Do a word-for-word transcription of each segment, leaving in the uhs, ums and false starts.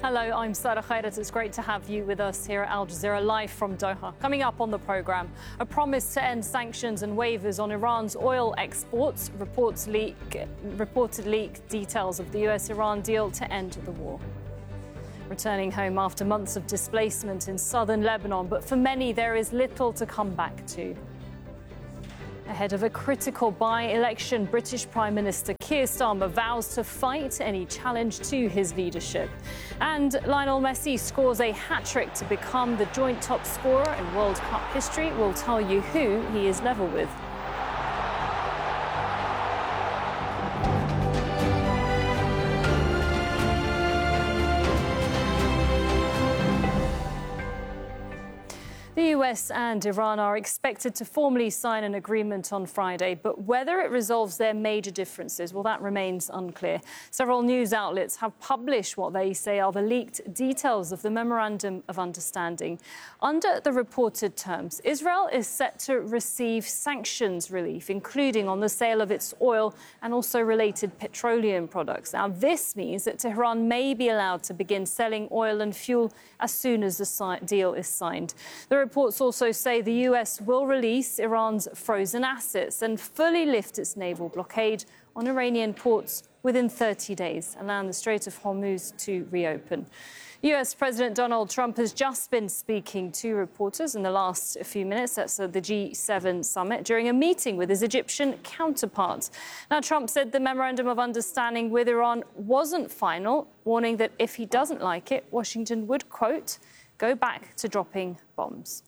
Hello, I'm Sarah Khairat. It's great to have you with us here at Al Jazeera, live from Doha. Coming up on the programme, a promise to end sanctions and waivers on Iran's oil exports. Reports leak, reported leak details of the U S Iran deal to end the war. Returning home after months of displacement in southern Lebanon, but for many there is little to come back to. Ahead of a critical by-election, British Prime Minister Keir Starmer vows to fight any challenge to his leadership. And Lionel Messi scores a hat-trick to become the joint top scorer in World Cup history. We'll tell you who he is level with. The U S and Iran are expected to formally sign an agreement on Friday, but whether it resolves their major differences, well, that remains unclear. Several news outlets have published what they say are the leaked details of the Memorandum of Understanding. Under the reported terms, Israel is set to receive sanctions relief, including on the sale of its oil and also related petroleum products. Now, this means that Tehran may be allowed to begin selling oil and fuel as soon as the deal is signed. The reports also say the U S will release Iran's frozen assets and fully lift its naval blockade on Iranian ports within thirty days, allowing the Strait of Hormuz to reopen. U S President Donald Trump has just been speaking to reporters in the last few minutes. That's at the G seven summit during a meeting with his Egyptian counterpart. Now, Trump said the Memorandum of Understanding with Iran wasn't final, warning that if he doesn't like it, Washington would, quote, go back to dropping bombs.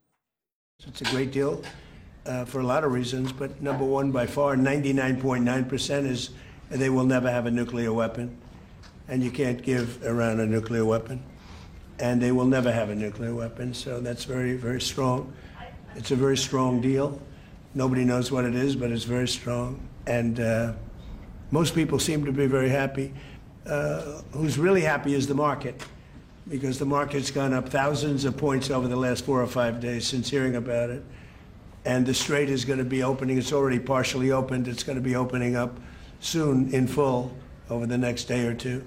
It's a great deal uh, for a lot of reasons, but number one, by far, ninety-nine point nine percent is they will never have a nuclear weapon, and you can't give Iran a nuclear weapon, and they will never have a nuclear weapon, so that's very, very strong. It's a very strong deal. Nobody knows what it is, but it's very strong, and uh, most people seem to be very happy. Uh, who's really happy is the market, because the market's gone up thousands of points over the last four or five days since hearing about it. And the Strait is going to be opening. It's already partially opened. It's going to be opening up soon in full over the next day or two.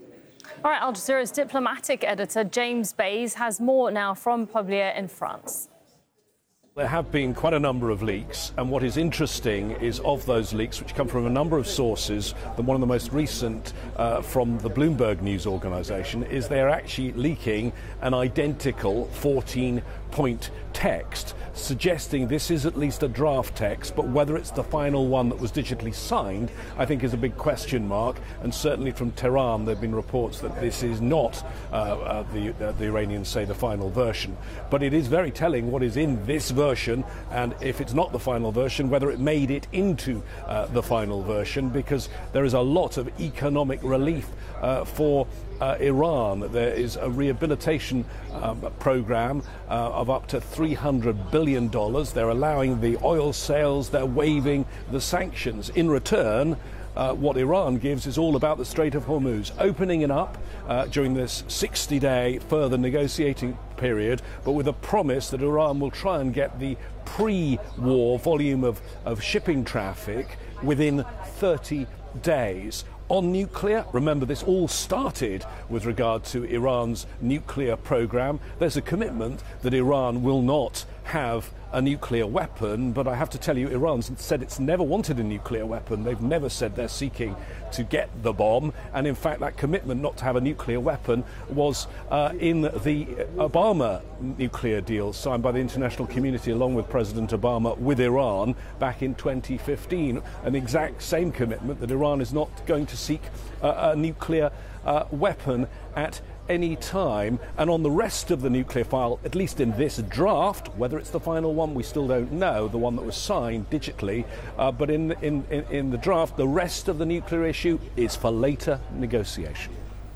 All right, Al Jazeera's diplomatic editor, James Bays, has more now from Publier in France. There have been quite a number of leaks, and what is interesting is of those leaks, which come from a number of sources, that one of the most recent uh, from the Bloomberg News organisation, is they're actually leaking an identical fourteen-point text, suggesting this is at least a draft text, but whether it's the final one that was digitally signed, I think is a big question mark. And certainly from Tehran, there have been reports that this is not, uh, uh, the, uh, the Iranians say, the final version. But it is very telling what is in this version, and if it's not the final version, whether it made it into uh, the final version, because there is a lot of economic relief uh, for Uh, Iran. There is a rehabilitation um, program uh, of up to three hundred billion dollars. They're allowing the oil sales. They're waiving the sanctions. In return, uh, what Iran gives is all about the Strait of Hormuz, opening it up uh, during this sixty-day further negotiating period, but with a promise that Iran will try and get the pre-war volume of, of shipping traffic within thirty days. On nuclear, remember this all started with regard to Iran's nuclear program. There's a commitment that Iran will not have a nuclear weapon, but I have to tell you, Iran's said it's never wanted a nuclear weapon. They've never said they're seeking to get the bomb, and in fact that commitment not to have a nuclear weapon was uh, in the Obama nuclear deal signed by the international community along with President Obama with Iran back in twenty fifteen, an exact same commitment that Iran is not going to seek uh, a nuclear uh, weapon at any time. And on the rest of the nuclear file, at least in this draft, whether it's the final one, we still don't know, the one that was signed digitally, uh, but in, in, in, in the draft, the rest of the nuclear issue is for later negotiation.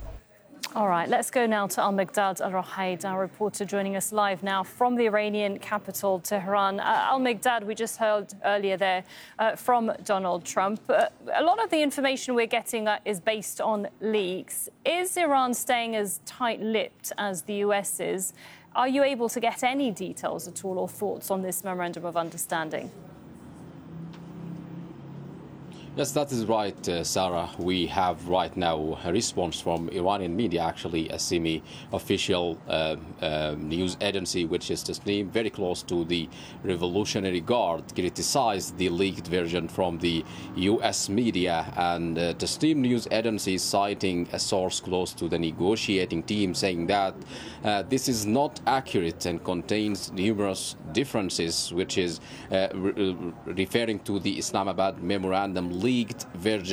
All right, let's go now to Al-Miqdad Al-Rohaid, our reporter joining us live now from the Iranian capital, Tehran. Uh, Al-Miqdad, we just heard earlier there uh, from Donald Trump. Uh, a lot of the information we're getting uh, is based on leaks. Is Iran staying as tight-lipped as the U S is? Are you able to get any details at all or thoughts on this Memorandum of Understanding? Yes, that is right, uh, Sarah. We have right now a response from Iranian media, actually a semi-official uh, uh, news agency, which is Tasnim, very close to the Revolutionary Guard, criticized the leaked version from the U S media. And uh, Tasnim news agency is citing a source close to the negotiating team, saying that uh, this is not accurate and contains numerous differences, which is uh, re referring to the Islamabad memorandum leaked version